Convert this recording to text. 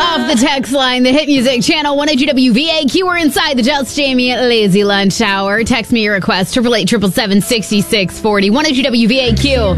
Off the text line, the hit music channel 102 WVAQ. We're inside the Just Jamie Lazy Lunch Hour. Text me your request, 888-777-6640, 102 WVAQ.